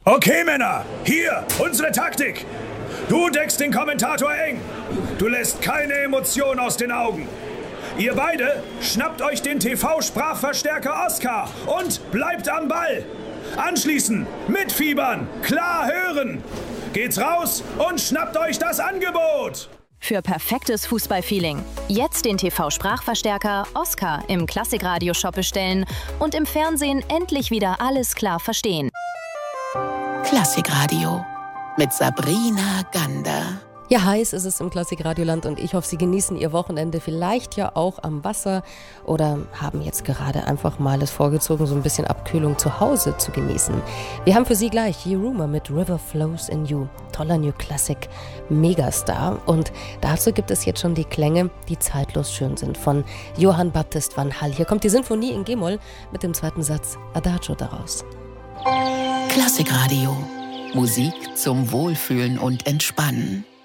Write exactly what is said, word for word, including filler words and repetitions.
Okay, Männer, hier, unsere Taktik. Du deckst den Kommentator eng. Du lässt keine Emotion aus den Augen. Ihr beide schnappt euch den T V-Sprachverstärker Oscar und bleibt am Ball. Anschließend mitfiebern, klar hören. Geht's raus und schnappt euch das Angebot. Für perfektes Fußballfeeling. Jetzt den T V-Sprachverstärker Oscar im Klassikradio-Shop bestellen und im Fernsehen endlich wieder alles klar verstehen. Klassikradio mit Sabrina Gander. Ja, heiß ist es im Klassikradioland und ich hoffe, Sie genießen Ihr Wochenende vielleicht ja auch am Wasser oder haben jetzt gerade einfach mal es vorgezogen, so ein bisschen Abkühlung zu Hause zu genießen. Wir haben für Sie gleich Yiruma mit River Flows in You. Toller New Classic Megastar. Und dazu gibt es jetzt schon die Klänge, die zeitlos schön sind, von Johann Baptist van Hall. Hier kommt die Sinfonie in G-Moll mit dem zweiten Satz Adagio daraus. Klassikradio. Musik zum Wohlfühlen und Entspannen.